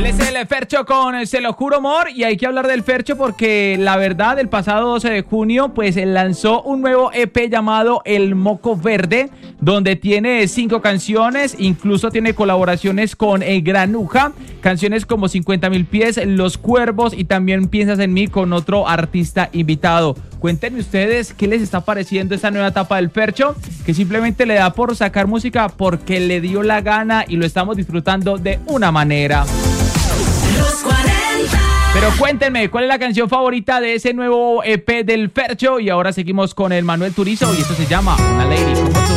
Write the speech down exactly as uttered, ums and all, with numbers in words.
es el Fercho con Se lo juro amor, y hay que hablar del Fercho porque la verdad el pasado doce de junio pues lanzó un nuevo E P llamado El Moco Verde, donde tiene cinco canciones, incluso tiene colaboraciones con El Granuja, canciones como cincuenta mil pies, Los Cuervos y también Piensas en mí con otro artista invitado. Cuéntenme ustedes qué les está pareciendo esta nueva etapa del Fercho, que simplemente le da por sacar música porque le dio la gana y lo estamos disfrutando de una manera. Los cuarenta. Pero cuéntenme, ¿cuál es la canción favorita de ese nuevo E P del Fercho? Y ahora seguimos con el Manuel Turizo y esto se llama Una Lady.